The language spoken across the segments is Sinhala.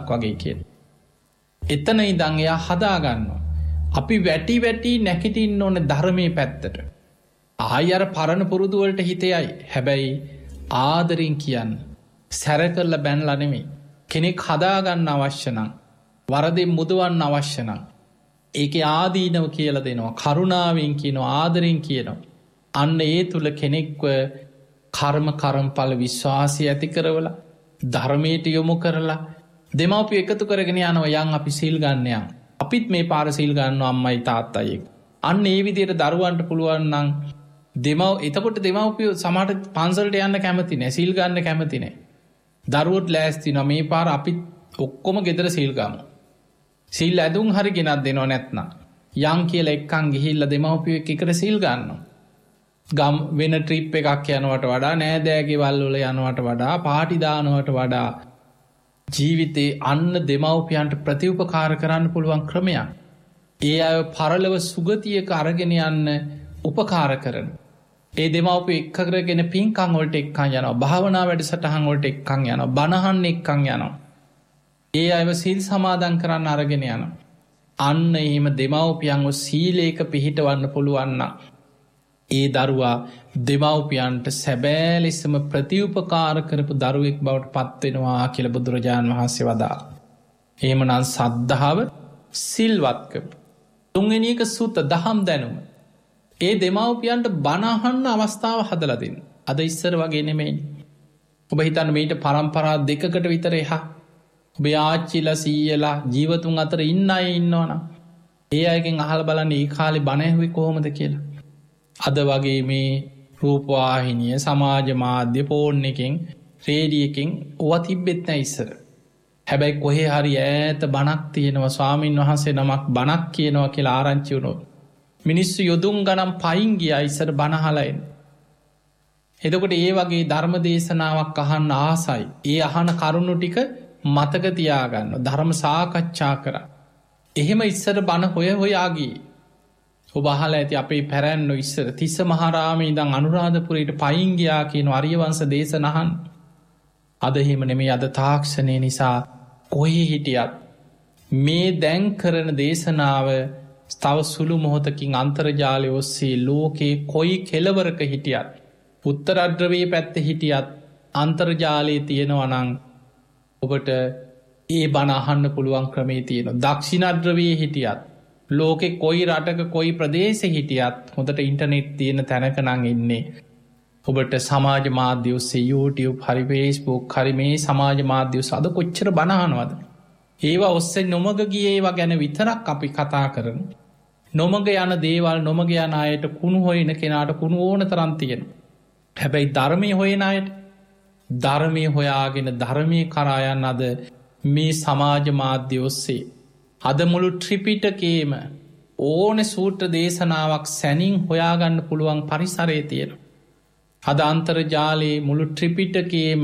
වගේ කියන. එතන ඉඳන් එයා හදාගන්නවා. අපි වැටි නැකිටින්න ඕන ධර්මයේ පැත්තට. ආයි අර පරණ පුරුදු වලට හිතේයි. හැබැයි ආදරෙන් කියන්න. සැර කරලා බැනලා නෙමෙයි. කෙනෙක් හදාගන්න අවශ්‍ය නම්, වරදින් මුදවන්න අවශ්‍ය නම්, ඒකේ ආදීනව කියලා දෙනවා. කරුණාවෙන් කියනවා, ආදරෙන් කියනවා. අන්න ඒ තුල කෙනෙක්ව කර්මඵල විශ්වාසය ඇති කරවලා ධර්මයට යොමු කරලා දෙමව්පියෝ එකතු කරගෙන යනවා. යන් අපි සීල් ගන්න යන්. අපිත් මේ පාර සීල් ගන්නවා අම්මයි තාත්තයි එක්ක. අන්න ඒ විදිහට දරුවන්ට පුළුවන් නම් එතකොට දෙමව්පියෝ සමහරට පන්සලට යන්න කැමති නැහැ, සීල් ගන්න කැමති නැහැ. දරුවොත් ලෑස්ති වෙනවා මේ පාර අපි ඔක්කොම ගෙදර සීල් ගමු. සීල් ඇදුම් හරි ගෙනත් දෙනවා නැත්නම්. යන් කියලා එක්කන් ගිහිල්ලා දෙමව්පියෝ එක්ක සීල් ගන්නවා. ගම් වෙන ට්‍රිප් එකක් යනවට වඩා, නෑදෑගේ වල් වල යනවට වඩා, පාටි දානවට වඩා ජීවිතේ අන්න දෙමව්පියන්ට ප්‍රතිඋපකාර කරන්න පුළුවන් ක්‍රමයක්. ඒ අය පරලොව සුගතියක අරගෙන යන්න උපකාර කරන. ඒ දෙමව්පියෝ එක්ක කරගෙන පින්කම් වලට එක්කන් යනවා, භාවනා වැඩසටහන් වලට එක්කන් යනවා, බණහන් එක්කන් යනවා. ඒ අයව සීල් සමාදන් කරන්න අරගෙන යනවා. අන්න එහෙම දෙමව්පියන්ව සීලේක පිහිටවන්න පුළුවන් නම් ඒ දරුවා දෙමව්පියන්ට සැබෑ ලෙසම ප්‍රතිඋපකාර කරපු දරුවෙක් බවට පත් වෙනවා කියලා බුදුරජාණන් වහන්සේ වදාළා. එහෙමනම් සද්ධාව, සිල්වත්කම, තුන්වෙනි එක සුත දහම් දැනුම. ඒ දෙමව්පියන්ට බණ අහන්න අවස්ථාව හදලා දෙන්න. අද ඉස්සර වගේ නෙමෙයි. ඔබ හිතන්න මේට පරම්පරා දෙකකට විතර එහා ඔබ ආච්චිලා සීයලා ජීවතුන් අතර ඉන්න අය ඉන්නවනම් ඒ අයගෙන් අහලා බලන්න ඒ කාලේ බණ ඇහුවේ කොහොමද කියලා. අද වගේ මේ රූපවාහිනිය, සමාජ මාධ්‍ය, ෆෝන් එකෙන්, රේඩියෝ එකෙන් ඕවා තිබෙත් නැහැ ඉස්සර. හැබැයි කොහේ හරි ඈත බණක් තියෙනවා, ස්වාමින් වහන්සේ නමක් බණක් කියනවා කියලා ආරංචි වුණොත් මිනිස්සු යොදුන් ගණන් පයින් ගියා ඉස්සර බණ අහලා එන්න. එතකොට ඒ වගේ ධර්ම දේශනාවක් අහන්න ආසයි. ඒ අහන කරුණු ටික මතක තියාගන්න, ධර්ම සාකච්ඡා කරා. එහෙම ඉස්සර බණ හොයා ගියේ. ඔබ අහලා ඇති අපේ පැරැන්නෝ ඉස්සර තිස්ස මහරාමේ ඉඳන් අනුරාධපුරයට පයින් ගියා කියන ආර්යවංශ දේශනහන්. අද එහෙම නෙමෙයි. අද තාක්ෂණය නිසා කොහේ හිටියත් මේ දැන් කරන දේශනාව තව සුළු මොහොතකින් අන්තර්ජාලය ඔස්සේ ලෝකේ කොයි කෙළවරක හිටියත්, උත්තර ධ්‍රවයේ පැත්තේ හිටියත් අන්තර්ජාලයේ තියෙනවා නම් ඔබට ඒ බණ අහන්න පුළුවන් ක්‍රමේ තියෙනවා. දක්ෂිණ ධ්‍රවයේ හිටියත්, ලෝකෙ කොයි රටක කොයි ප්‍රදේශෙ හිටියත් හොඳට ඉන්ටර්නෙට් තියෙන තැනක නම් ඉන්නේ. ඔබට සමාජ මාධ්‍ය ඔස්සේ YouTube හරි Facebook හරි මේ සමාජ මාධ්‍ය ඔස්සේ අද කොච්චර බණ අහනවද? ඒවා ඔස්සේ නොමග ගියේ ඒවා ගැන විතරක් අපි කතා කරමු. නොමග යන දේවල්, නොමග යන අයට කුණු හොයන කෙනාට කුණු ඕන තරම් තියෙනවා. හැබැයි ධර්මයේ හොයන අයට ධර්මයේ හොයාගෙන ධර්මයේ කරා යන අද මේ සමාජ මාධ්‍ය ඔස්සේ අද මුළු ත්‍රිපිටකයේම ඕන සූත්‍ර දේශනාවක් සැනින් හොයාගන්න පුළුවන් පරිසරයේ තියෙනවා. අද අන්තර්ජාලයේ මුළු ත්‍රිපිටකයේම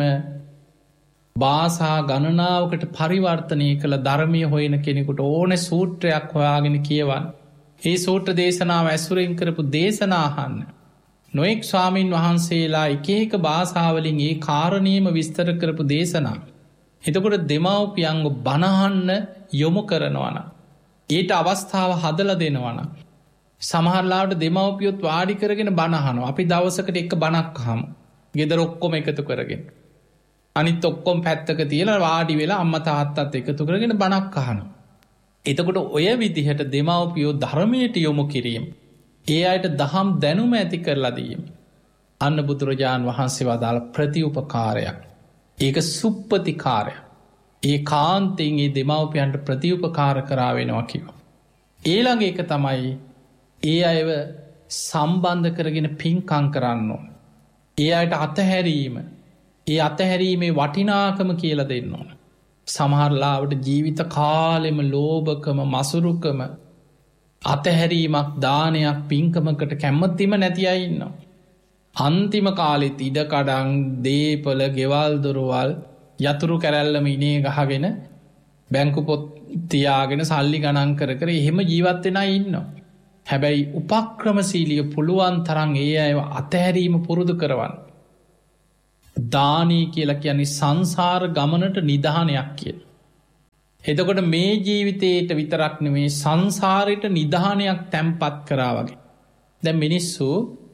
භාෂා ගණනාවකට පරිවර්තනය කළ ධර්මයේ හොයන කෙනෙකුට ඕන සූත්‍රයක් හොයාගෙන කියවන්න. ඒ සූත්‍ර දේශනාව ඇසුරෙන් කරපු දේශනා අහන්න. නොඑක් ස්වාමින් වහන්සේලා එක එක භාෂාවලින් ඒ කාරණේම විස්තර කරපු දේශනා. එතකොට දෙමව්පියන්ව බණ අහන්න යොමු කරනවා නම්, ඊට අවස්ථාව හදලා දෙනවා නම්, සමහරලාට දෙමව්පියොත් වාඩි කරගෙන බණ අහනවා. අපි දවසකට එක බණක් අහමු. ගෙදර ඔක්කොම එකතු කරගෙන. අනිත් ඔක්කොම පැත්තක තියලා වාඩි වෙලා අම්මා තාත්තත් එකතු කරගෙන බණක් අහනවා. එතකොට ඔය විදිහට දෙමව්පියෝ ධර්මයට යොමු කිරීම, ඒ අයට දහම් දැනුම ඇති කරලා දීම, අන්න බුදුරජාන් වහන්සේ වදාළ ප්‍රතිඋපකාරයක්. ඒක සුප්පතිකාරයක්. ඒ කාන්තෙන් ඒ දෙමව්පියන්ට ප්‍රතිඋපකාර කරා වෙනවා කිව්වා. ඊළඟ එක තමයි ඒ අයව සම්බන්ධ කරගෙන පින්කම් කරන්න ඕන. ඒ අයට අතහැරීම, ඒ අතහැරීමේ වටිනාකම කියලා දෙන්න ඕන. සමහරලාවට ජීවිත කාලෙම ලෝභකම, මසුරුකම, අතහැරීමක්, දානයක්, පින්කමකට කැමැතිම නැති අය ඉන්නවා. අන්තිම කාලෙත් ඉඩකඩම්, දීපල, ගෙවල් දොරවල් යතුරු කැරැල්ලම ඉනේ ගහගෙන බැංකු පොත් තියාගෙන සල්ලි ගණන් කර කර එහෙම ජීවත් වෙන අය ඉන්නවා. හැබැයි උපක්‍රමශීලිය පුළුවන් තරම් ඒ අයව අතහැරීම පුරුදු කරවන්න. දානී කියලා කියන්නේ සංසාර ගමනට නිධානයක් කියලා. එතකොට මේ ජීවිතයට විතරක් නෙමේ සංසාරයට නිධානයක් තැම්පත් කරා වගේ. දැන් මිනිස්සු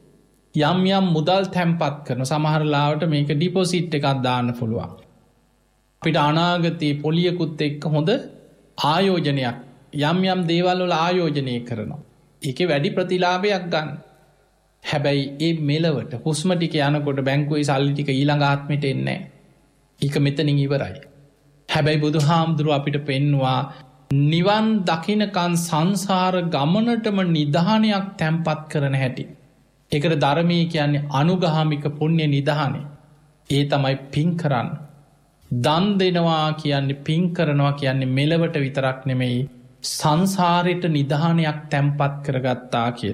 යම් යම් මුදල් තැම්පත් කරන සමහරලාවට මේක ඩිපොසිට් එකක් දාන්න පුළුවන්. අපිට අනාගතයේ පොලියකුත් එක්ක හොඳ ආයෝජනයක් යම් යම් දේවල් වල ආයෝජනය කරනවා. ඒකේ වැඩි ප්‍රතිලාභයක් ගන්න. හැබැයි ඒ මෙලවට හුස්ම ටික යනකොට බැංකුවේ සල්ලි ටික ඊළඟ ආත්මෙට එන්නේ නැහැ. ඒක මෙතනින් ඉවරයි. හැබැයි බුදුහාමුදුරුව අපිට පෙන්නවා නිවන් දකින්නකන් සංසාර ගමනටම නිධානයක් තැම්පත් කරන හැටි. ඒකට ධර්මයේ කියන්නේ අනුගාමික පුණ්‍ය නිධානය. ඒ තමයි පින් කරන්න. දන් දෙනවා කියන්නේ පින් කරනවා කියන්නේ මෙලවට විතරක් නෙමෙයි සංසාරයට නිධානයක් තැම්පත් කරගත්තා කියන.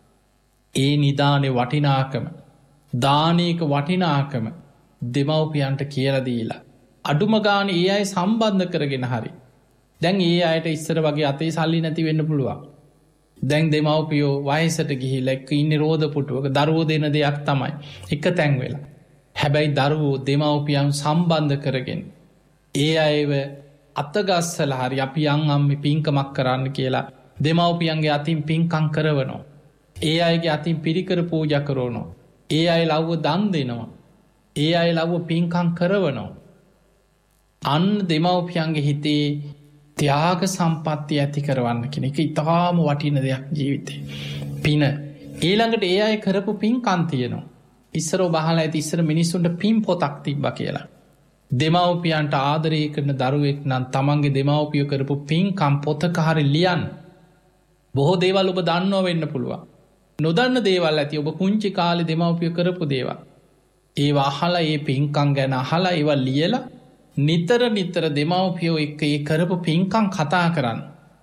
ඒ නිධානය වටිනාකම දානයක වටිනාකම දෙමව්පියන්ට කියලා දීලා අඩුම ගාන ඒ අය සම්බන්ධ කරගෙන හරි. දැන් ඒ අයට ඉස්සර වගේ අතේ සල්ලි නැති වෙන්න පුළුවන්. දැන් දෙමව්පියෝ වයසට ගිහිල්ලා එක්ක ඉන්නේ රෝද පුටුවක දරුවෝ දෙන දෙයක් තමයි එක තැන් වෙලා. හැබැයි දරුවෝ දෙමව්පියන් සම්බන්ධ කරගෙන ඒ අයව අතගස්සලා හරි අපි යන් අම්මේ පින්කමක් කරන්න කියලා දෙමව්පියන්ගේ අතින් පින්කම් කරවනවා. ඒ අයගේ අතින් පිරිකර පූජා කරනවා. ඒ අය ලව්ව දන් දෙනවා. ඒ අය ලව්ව පින්කම් කරවනවා. අන්න දෙමව්පියන්ගේ හිතේ ත්‍යාග සම්පත්තිය ඇති කරවන්න කෙනෙක් ඉතාම වටින දෙයක් ජීවිතේ. පින ඊළඟට ඒ අය කරපු පින්කම් තියෙනවා. ඉස්සරෝ බහලා ඇති ඉස්සර මිනිස්සුන්ට පින් පොතක් තිබ්බා කියලා. දෙමව්පියන්ට ආදරය කරන දරුවෙක් නම් තමන්ගේ දෙමව්පියෝ කරපු පින්කම් පොතක හරි ලියන්න. බොහෝ දේවල් ඔබ දන්නව වෙන්න පුළුවන්. නොදන්න දේවල් ඇති ඔබ පුංචි කාලේ දෙමව්පියෝ කරපු දේවල්. ඒවා අහලා ඒ පින්කම් ගැන අහලා ඒවා ලියලා නිතර නිතර දෙමව්පියෝ එක්ක ඒ කරපු පින්කම් කතා කරන්න.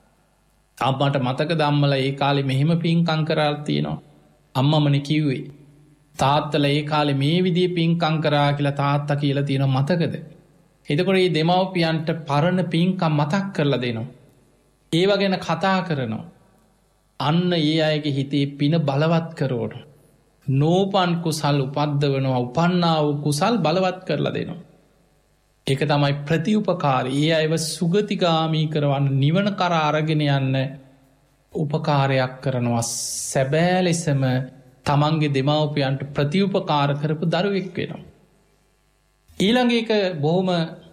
අම්මට මතකද අම්මලා ඒ කාලේ මෙහෙම පින්කම් කරලා තියෙනවා. අම්මමනේ කිව්වේ. තාත්තලා ඒ කාලේ මේ විදිහේ පින්කම් කරා කියලා තාත්තා කියලා තියෙනවා මතකද? එතකොට මේ දෙමව්පියන්ට පරණ පින්කම් මතක් කරලා දෙනවා. ඒව ගැන කතා කරනවා. අන්න ඒ අයගේ හිතේ පින බලවත් කරවන. නෝපන් කුසල් උපද්දවනවා උපන්නා වූ කුසල් බලවත් කරලා දෙනවා. ඒක තමයි ප්‍රතිඋපකාරී. ඒ අයව සුගතිගාමී කරවන්න නිවන කරා අරගෙන යන්න උපකාරයක් කරනවා. සැබෑ ලෙසම තමන්ගේ දෙමව්පියන්ට ප්‍රතිඋපකාර කරපු දරුවෙක් වෙනවා. ඊළඟ එක බොහොම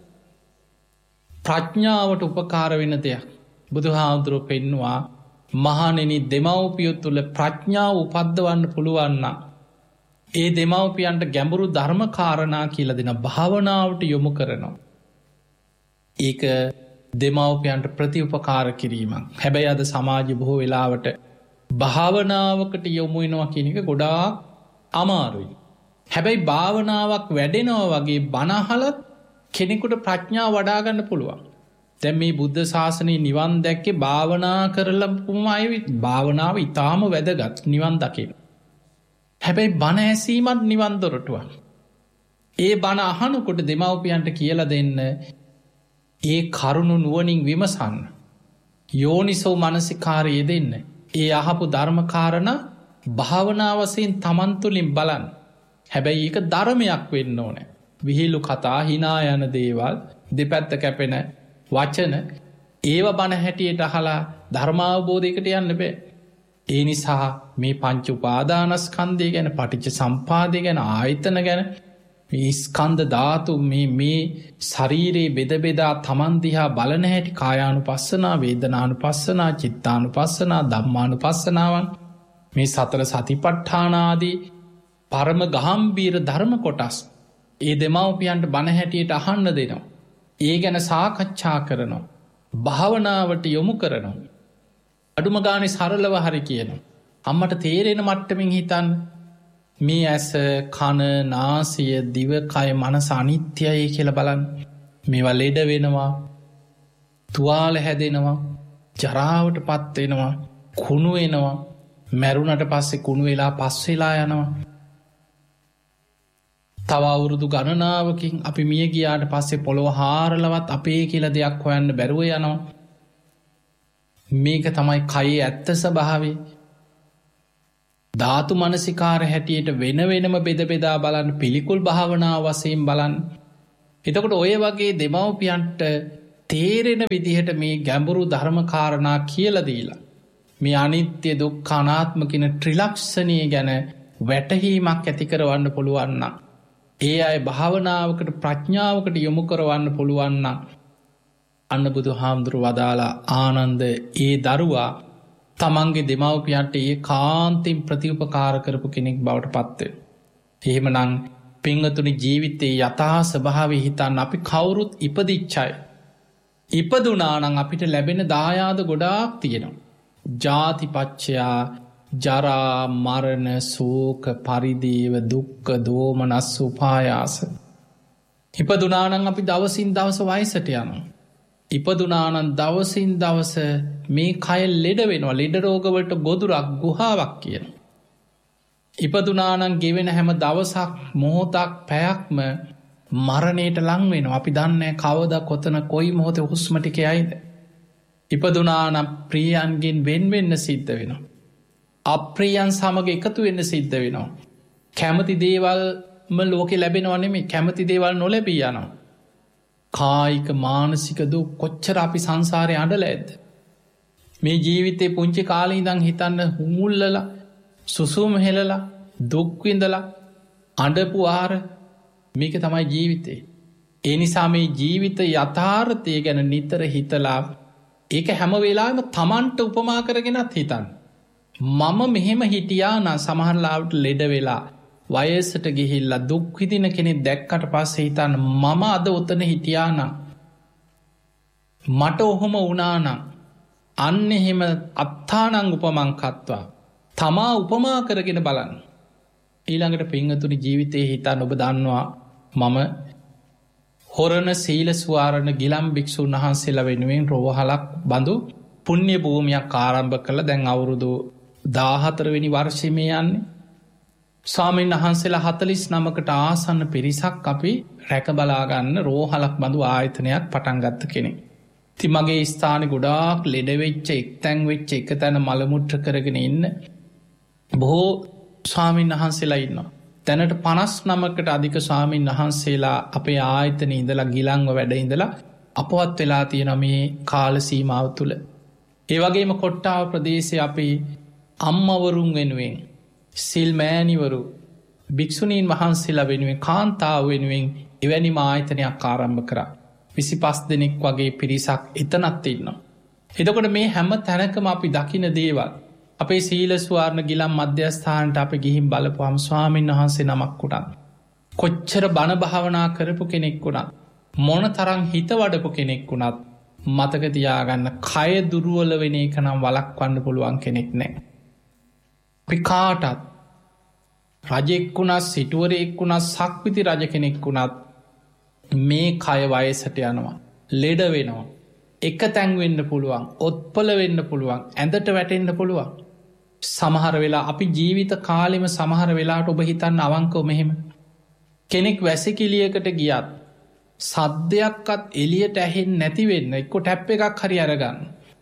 ප්‍රඥාවට උපකාර වෙන දෙයක්. බුදුහාමුදුරුවෝ පෙන්නවා මහණෙනි දෙමව්පියෝ තුල ප්‍රඥාව උපද්දවන්න පුළුවන් නම් ඒ දෙමව්පියන්ට ගැඹුරු ධර්ම කාරණා කියලා දෙන භාවනාවට යොමු කරනවා. ඒක දෙමව්පියන්ට ප්‍රතිඋපකාර කිරීමක්. හැබැයි අද සමාජය බොහෝ වෙලාවට භාවනාවකට යොමු වෙනවා කියන එක ගොඩාක් අමාරුයි. හැබැයි භාවනාවක් වැඩෙනවා වගේ බණ අහලත් කෙනෙකුට ප්‍රඥාව වඩා ගන්න පුළුවන්. දැන් මේ බුද්ධ ශාසනයේ නිවන් දැක්කේ භාවනා කරලපුම අය. භාවනාව ඊටාම වැදගත් නිවන් දකින්න. හැබැයි බණ ඇසීමත් නිවන් දොරටුවක්. ඒ බණ අහනකොට දෙමව්පියන්ට කියලා දෙන්න ඒ කරුණු නුවණින් විමසන්න. යෝනිසෝ මනසිකාරය දෙන්න. ඒ අහපු ධර්මකාරණා භාවනා වශයෙන් තමන් තුළින් බලන්න. හැබැයි ඒක ධර්මයක් වෙන්න ඕනේ. විහිළු කතා හිනා යන දේවල් දෙපැත්ත කැපෙන වචන ඒව බණ හැටියට අහලා ධර්මාවබෝධයකට යන්න බෑ. ඒ නිසා මේ පංච උපාදානස්කන්ධය ගැන පටිච්ච සම්පදාය ගැන ආයතන ගැන මේ ස්කන්ධ ධාතු මේ ශරීරයේ බෙද බෙදා තමන් දිහා බලන හැටි කායානුපස්සනා වේදනානුපස්සනා චිත්තානුපස්සනා ධම්මානුපස්සනාවන් මේ සතර සතිපට්ඨාන ආදී පරම ගාම්භීර ධර්ම කොටස් ඒ දෙමව්පියන්ට බණ හැටියට අහන්න දෙනවා. ඒ ගැන සාකච්ඡා කරනවා. භාවනාවට යොමු කරනවා. අඩුම ගානේ සරලව හරි කියනවා. අම්මට තේරෙන මට්ටමින් හිතන්න මේ ඇස කන නාසය දිව කය මනස අනිත්‍යයි කියලා බලන්න. මේවා ලෙඩ වෙනවා. තුවාල හැදෙනවා. ජරාවට පත් වෙනවා. කුණු වෙනවා. මැරුණට පස්සේ කුණු වෙලා පස් වෙලා යනවා. තව අවුරුදු ගණනාවකින් අපි මිය ගියාට පස්සේ පොළොව හාරලවත් අපේ කියලා දෙයක් හොයන්න බැරුව යනවා. මේක තමයි කයේ ඇත්ත ස්වභාවය. ධාතු මනසිකාර හැටියට වෙන වෙනම බෙද බෙදා බලන්න පිළිකුල් භාවනාව වශයෙන් බලන්න. එතකොට ඔය වගේ දෙමව්පියන්ට තේරෙන විදිහට මේ ගැඹුරු ධර්මකාරණා කියලා දීලා. මේ අනිත්‍ය දුක්ඛ අනාත්ම කියන ත්‍රිලක්ෂණය ගැන වැටහීමක් ඇති කරවන්න පුළුවන් නම්, ඒ අය භාවනාවකට ප්‍රඥාවකට යොමු කරවන්න පුළුවන් නම්, අන්න බුදුහාමුදුරුවෝ වදාලා ආනන්ද ඒ දරුවා තමන්ගේ දෙමව්පියන්ට ඒ කාන්තින් ප්‍රතිඋපකාර කරපු කෙනෙක් බවට පත්වේ. එහෙමනම් පින්වතුනි, ජීවිතයේ යථා ස්වභාවය හිතන්න අපි කවුරුත් ඉපදිච්චයි. ඉපදුනානම් අපිට ලැබෙන දායාද ගොඩාක් තියෙනවා. ජාතිපච්චයා ජරා මරණ ශෝක පරිදේව දුක්ඛ දෝමනස් උපායාස. ඉපදුනානම් අපි දවසින් දවස වයසට යනවා. ඉපදුනානම් දවසින් දවස මේ කය ලෙඩ වෙනවා. ලෙඩ රෝගවලට ගොදුරක් ගුහාවක් කියන. ඉපදුනානම් ගෙවෙන හැම දවසක් මොහොතක් පැයක්ම මරණයට ලං වෙනවා. අපි දන්නේ කවද කොතන කොයි මොහොතේ හුස්ම ටික යයිද. ඉපදුනානම් ප්‍රියයන්ගෙන් වෙන්වෙන්න සිද්ධ වෙනවා. අප්‍රියයන් සමග එකතු වෙන්න සිද්ධ වෙනවා. කැමති දේවල්ම ලෝකෙ ලැබෙනවා නෙමෙයි, කැමති දේවල් නොලැබී යනවා. කායික මානසික දුක් කොච්චර අපි සංසාරය අඬලා ඇද්ද. මේ ජීවිතේ පුංචි කාලේ ඉඳන් හිතන්න හුමුල්ලලා සුසුම් හෙලලා දුක් විඳලා අඬපු ආර මේක තමයි ජීවිතේ. ඒ නිසා මේ ජීවිත යථාර්ථය ගැන නිතර හිතලා ඒක හැම වෙලාවෙම Tamanට උපමා කරගෙනත් හිතන්න. මම මෙහෙම හිටියා නම් සමහරලාවට ලෙඩ වෙලා වයසට ගිහිල්ලා දුක් විඳින කෙනෙක් දැක්කට පස්සේ හිතන්න මම අද ඔතන හිටියා නම් මට ඔහොම වුණා නම් අන්න එහෙම අත්තානං උපමං කତ୍වා තමා උපමා කරගෙන බලන්න. ඊළඟට පින්වතුනි, ජීවිතේ හිතන්න ඔබ දන්නවා මම හොරණ සීල ස්වාරණ ගිලම් භික්ෂුන් වහන්සේලා වෙනුවෙන් රෝහලක් බඳු පුණ්‍ය භූමියක් ආරම්භ කළා. දැන් අවුරුදු 14 වෙනි වර්ෂයේ මේ යන්නේ. ස්වාමීන් වහන්සේලා 49කට ආසන්න පිරිසක් අපි රැක බලා ගන්න රෝහලක් බඳු ආයතනයක් පටන් ගත්ත කෙනෙක්. ඉතින් මගේ ස්ථානේ ගොඩාක් ලෙඩ වෙච්ච, එක්තැන් වෙච්ච, එක තැන මල මුත්‍ර කරගෙන ඉන්න බොහෝ ස්වාමීන් වහන්සේලා ඉන්නවා. දැනට 59කට අධික ස්වාමීන් වහන්සේලා අපේ ආයතනයේ ඉඳලා ගිලන්ව වැඩ ඉඳලා අපවත් වෙලා තියෙන මේ කාල සීමාව තුළ. ඒ වගේම කොට්ටාව ප්‍රදේශයේ අපේ අම්මවරුන් වෙනුවෙන්, සිල් මෑණිවරු, භික්ෂුණීන් වහන්සේලා වෙනුවෙන්, කාන්තාව වෙනුවෙන් එවැනි ආයතනයක් ආරම්භ කරා. 25 දෙනෙක් වගේ පිරිසක් එතනත් ඉන්නවා. එතකොට මේ හැම තැනකම අපි දකින දේවල්, අපේ සීල ස්වාරණ ගිලම් මධ්‍යස්ථානට අපි ගිහින් බලපුවම ස්වාමීන් වහන්සේ නමක් උනත්, කොච්චර බණ භාවනා කරපු කෙනෙක් වුණත්, මොන තරම් හිත වඩපු කෙනෙක් වුණත්, මතක තියාගන්න කය දුර්වල වෙන එක නම් වළක්වන්න පුළුවන් කෙනෙක් නැහැ. අපි කාටත් රජෙක් වුණත්, සිටුවරයෙක් වුණත්, සක්විති රජ කෙනෙක් වුණත් මේ කය වයසට යනවා, ලෙඩ වෙනවා, එක තැන් වෙන්න පුළුවන්, ඔත්පල වෙන්න පුළුවන්, ඇඳට වැටෙන්න පුළුවන්. සමහර වෙලා අපි ජීවිත කාලෙම සමහර වෙලාට ඔබ හිතන්න අවංකව මෙහෙම කෙනෙක් වැසිකිළියකට ගියත් සද්දයක්වත් එළියට ඇහෙන්නේ නැති වෙන්න එක්ක ටැප් එකක් හරි අරගන්න.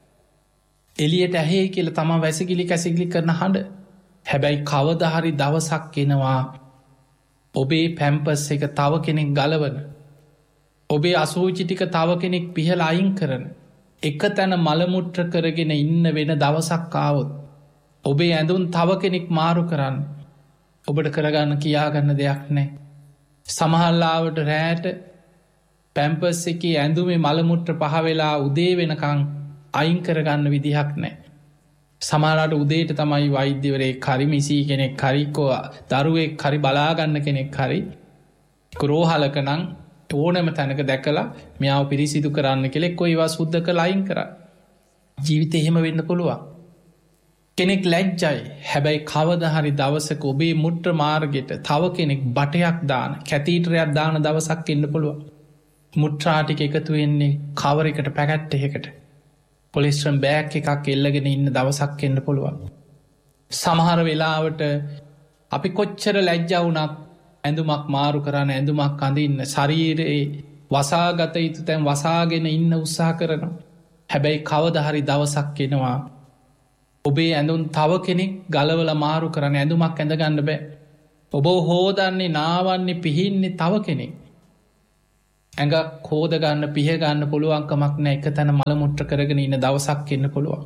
එළියට ඇහි කියලා තමයි වැසිකිලි කැසිකිලි කරන හඬ. හැබැයි කවදා හරි දවසක් එනවා ඔබේ පැම්පස් එක තව කෙනෙක් ගලවන, ඔබේ අසූචි ටික තව කෙනෙක් පිහලා අයින් කරන, එක තැන මල මුත්‍ර කරගෙන ඉන්න වෙන දවසක් ආවොත් ඔබේ ඇඳුම් තව කෙනෙක් මාරු කරන්න ඔබට කරගන්න කියාගන්න දෙයක් නැහැ. සමහරලාවට රැට පැම්පස් එකේ ඇඳුමේ මල මුත්‍ර පහ වෙලා උදේ වෙනකන් අයින් කරගන්න විදිහක් නැහැ. සමහරලාට උදේට තමයි වෛද්‍යවරයෙක් හරි මිසී කෙනෙක් හරි දරුවෙක් හරි බලාගන්න කෙනෙක් හරි රෝහලක නම් ඕනෑම තැනක දැකලා මෙයාව පිරිසිදු කරන්න කෙලෙක් ඒවා සුද්ධ කරලා අයින් කරා. ජීවිතේ එහෙම වෙන්න පුළුවන්. කෙනෙක් ලැජ්ජයි. හැබැයි කවදා හරි දවසක ඔබේ මුත්‍ර මාර්ගයට තව කෙනෙක් බටයක් දාන, කැතීටරයක් දාන දවසක් එන්න පුළුවන්. මුත්‍රා ටික එකතු වෙන්නේ කවර එකට, පැකට් එකකට. පොලිස්ටරම් බෑග් එකක් එල්ලගෙන ඉන්න දවසක් එන්න පුළුවන්. සමහර වෙලාවට අපි කොච්චර ලැජ්ජා වුණත් ඇඳුමක් මාරු කරන්න, ඇඳුමක් අඳින්න, ශරීරයේ වසාගත යුතු තැන් වසාගෙන ඉන්න උත්සාහ කරනවා. හැබැයි කවදා හරි දවසක් එනවා ඔබේ ඇඳුම් තව කෙනෙක් ගලවලා මාරු කරන, ඇඳුමක් ඇඳගන්න බෑ. ඔබ හොදන්නේ, නාවන්නේ, පිහින්නේ තව කෙනෙක්. ඇඟක් කෝදගන්න පිහගන්න පුළුවන්කමක් නෑ එක තැන මළමුට්‍ර කරගෙන ඉන්න දවසක් එන්න පුළුවන්.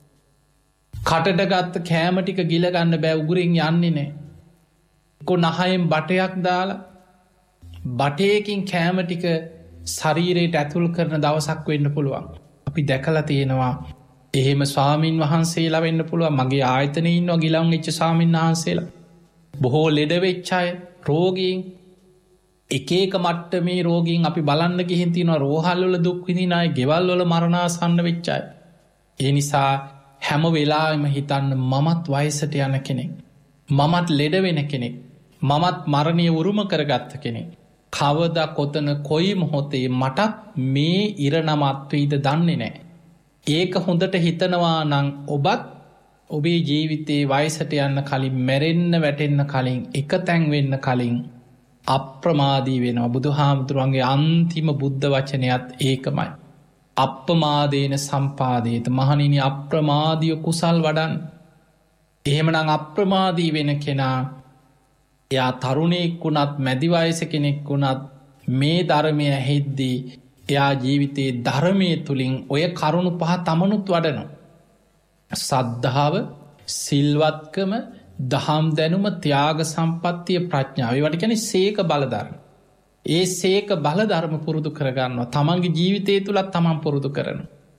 කටට ගත්ත කෑම ටික ගිලගන්න බෑ උගුරින් යන්නේ නෑ. කො නහයෙන් බටයක් දාලා බටයකින් කෑම ටික ශරීරයට ඇතුල් කරන දවසක් වෙන්න පුළුවන්. අපි දැකලා තියෙනවා එහෙම ස්වාමීන් වහන්සේලා වෙන්න පුළුවන් මගේ ආයතනය ඉන්නවා ගිලන් එච්ච ස්වාමීන් වහන්සේලා. බොහෝ ලෙඩවෙච්චාය රෝගීන් එකක මට්ට මේ රෝගීන් අපි බලන්න ගිහින් තියනවා රෝහල්වල දුක්විදිනයි ගෙවල්වල මරණාසන්න වෙච්චාය. ඒ නිසා හැම වෙලාම හිතන්න මමත් වයසට යන කෙනෙක්. මමත් ලෙඩවෙන කෙනෙක්. මමත් මරණය උරුම කරගත්ත කෙනෙක්. කවද කොතන කොයි මොහොතේ මටත් මේ ඉරණමත්වීද දන්නේ නෑ. ඒක හොඳට හිතනවා නං ඔබත් ඔබේ ජීවිතයේ වයසට යන්න කලින් මැරෙන්න වැටෙන්න කලින් එක තැන්වෙන්න කලින් අප්‍රමාදී වෙනවා. බුදු හාමුදුරුවන්ගේ අන්තිම බුද්ධ වචනයත් ඒකමයි. අප්‍රමාදේන සම්පාදේත මහනිනි අප්‍රමාදිය කුසල් වඩන්. එහෙමනං අප්‍රමාදී වෙන කෙනා එයා තරුණයෙක් වුණත් මැදිවයස කෙනෙක් වුණත් මේ ධර්මය ඇහෙද්දී එයා ජීවිතයේ ධර්මය තුළින් ඔය කරුණු පහ තමනුත් වඩනවා. සද්ධාව සිල්වත්කම දහම් දැනුම ත්‍යාග සම්පත්තිය ප්‍රඥාව වට කැන සේක බලධර්ම. ඒ සේක බලධර්ම පුරුදු කරගන්නවා තමන්ගේ ජීවිතය තුළත් තමන් පුරුදු කරන.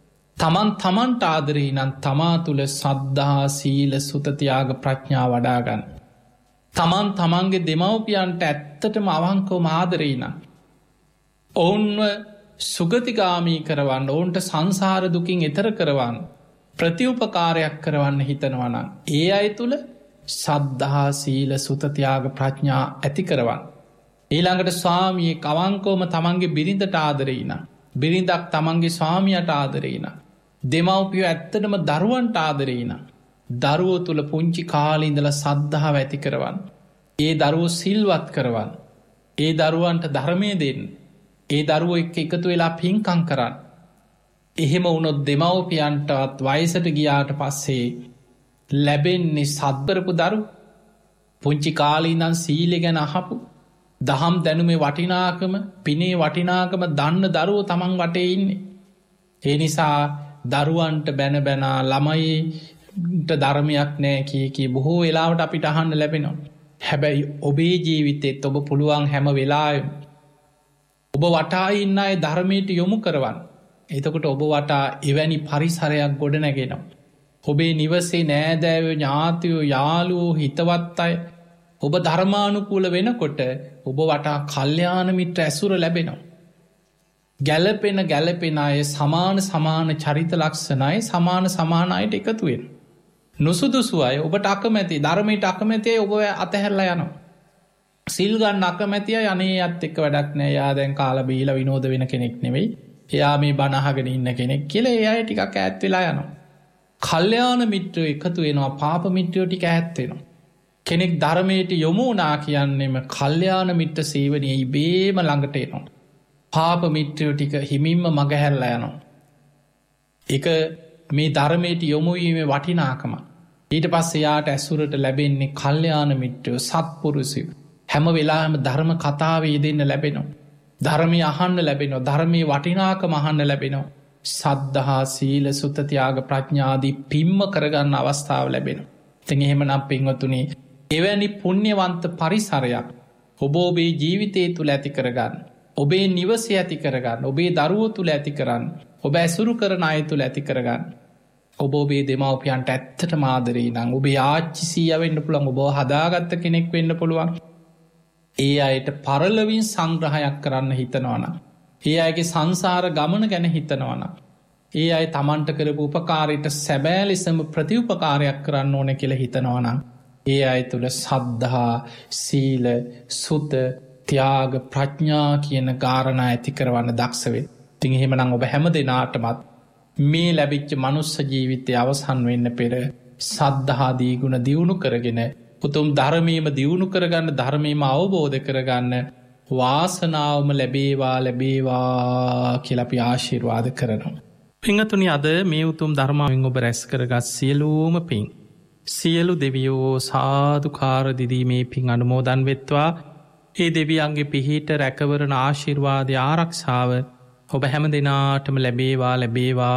තමන්ට ආදරී නම් තමා තුළ සද්ධහා සීල සුතතියාග ප්‍රඥා වඩාගන්න. තමන්ගේ දෙමව්පියන්ට ඇත්තටම අවංකව ආදරීනම්. ඔවුන්ව සුගතිගාමී කරවන්න ඔවුන්ට සංසාර දුකින් එතර කරවන්න ප්‍රතිඋපකාරයක් කරවන්න හිතනවනම් ඒ අය තුළ සද්ධහා සීල සුතතියාග ප්‍රඥා ඇති කරවන්න. ඊළඟට ස්වාමිය අවංකෝම තමන්ගේ බිරිඳට ආදරීනම් බිරිඳක් තමන්ගේ ස්වාමියට ආදරීනම් දෙමව්පියෝ ඇත්තටම දරුවන්ට ආදරීනම් දරුවෝ තුළ පුංචි කාලීඉඳල සද්ධාව ඇති කරවන්න. ඒ දරුවෝ සිල්වත් කරවන්න. ඒ දරුවන්ට ධර්මය දෙන්න. ඒ දරුවෝ එක්ක එකතු වෙලා පින්කං කරන්න. එහෙම වුණොත් දෙමව්පියන්ටවත් වයසට ගියාට පස්සේ ලැබෙන්නේ සද්බරපු දරු පුංචි කාලීනන් සීලෙ ගැන අහපු දහම් දැනුමේ වටිනාකම පිනේ වටිනාකම දන්න දරුවෝ තමන් වටේ ඉන්නේ. ඒ නිසා දරුවන්ට බැනබැනා ළමයිට ධර්මයක් නෑ කිය බොහෝ වෙලාවට අපිට අහන්න ලැබෙනවා. හැබැයි ඔබේ ජීවිතෙත් ඔබ පුළුවන් හැම වෙලාම ඔබ වටා ඉන්න අය ධර්මයට යොමු කරවන්න. එතකොට ඔබ වටා එවැනි පරිසරයක් ගොඩ නැගෙනවා. ඔබේ නිවසේ නෑදෑව ඥාතියෝ යාලුවෝ හිතවත් අය ඔබ ධර්මානුකූල වෙනකොට ඔබ වටා කල්්‍යානමිට ඇසුර ලැබෙනවා. ගැලපෙන අය සමාන චරිත ලක්ෂණයි සමානයට එකතුවෙන්. නුසුදුසු අය ඔබට අකමැති ධර්මයට අකමැතිය ඔබ අතහැරලා යනවා. සිල්ගන්න අකමැතිය යනේ අත් එක්ක වැඩක් නෑ යා දැන් කාල බීල විනෝද වෙන කෙනෙක් නෙවෙයි එයා මේ බණහගෙන ඉන්න කෙනෙක් කියල ඒ අය ටිකක් ඇත්වෙලා යනවා. කල්්‍යාන මිත්‍රයෝ එකතු වෙනවා පාප මිත්‍රයෝ ටික ඇත්වෙනවා. කෙනෙක් ධර්මයට යොමුනා කියන්නෙම කල්්‍යාන මිත්‍ර සේවනය බේම ළඟට එනවා. පාප මිත්‍රයෝ ටික හිමින්ම මගහැරලා යනවා. එක මේ ධර්මයට යොමුවීම වටිනාකම. ඊට පස්සේ යාට ඇසුරට ලැබෙන්නේ කල්්‍යාන මිත්‍රයෝ සත්පුරුසිව. හැම වෙලාම ධර්ම කතාවේ දෙන්න ලැබෙනවා. ධර්මය අහන්න ලැබෙනවා ධර්මය වටිනාකම අහන්න ලැබෙනවා. සද්ධහා සීල සුතතියාග ප්‍රඥාදී පිම්ම කරගන්න අවස්ථාව ලැබෙනවා. තැන් එහෙම නම් පින්වතුනේ එවැනි පුුණ්‍යවන්ත පරිසරයක් ඔබ ඔබේ ජීවිතය තුළ ඇති කරගන්න. ඔබේ නිවසේ ඇති කරගන්න ඔබේ දරුවෝ තුළ ඇති කරන්න ඔබ ඇසුරු කරන අය තුළ ඇති කරගන්න. ඔබ ඔබේ දෙමවපියන්ට ඇත්තට මාදරී නම් ඔබේ ආච්චිසීය වෙන්න පුළන් ඔබ හදාගත්ත කෙනෙක් වෙන්න පුළුවන්. ඒ අයට පරලවින් සංග්‍රහයක් කරන්න හිතනවන. ඒ අයගේ සංසාර ගමන ගැන හිතනවන. ඒ අය තමන්ට කරපු උපකාරයට සැබෑ ලෙසම ප්‍රතිඋපකාරයක් කරන්න ඕන කියල හිතනවනම්. ඒ අය තුළ සද්ධහා සීල සුත ත්‍යාග ප්‍රඥා කියන ගාරණා ඇති කරවන්න දක්ෂවේ. තිං එහෙමනං ඔබ හැම දෙනාටමත් මේ ලැබිච්ච මනුස්ස ජීවිතය අවසන් වෙන්න පෙර සද්ධහාදී ගුණ දියුණු කරගෙන උතුම් ධර්මීම දියුණු කරගන්න ධර්මීම අවබෝධ කරගන්න වාසනාවම ලැබේවා කියලපි ආශිර්වාද කරනවා. පිංහතුනි අද මේ උතුම් ධර්මාවෙන් ඔබ රැස් කරගත් සියලූම පින්. සියලු දෙවියෝ සාධකාර දිදීමේ පින් අනුමෝදන් වෙත්වා ඒ දෙවියන්ගේ පිහිට රැකවරණ ආශිර්වාදය ආරක්ෂාව ඔබ හැම දෙනාටම ලැබේවා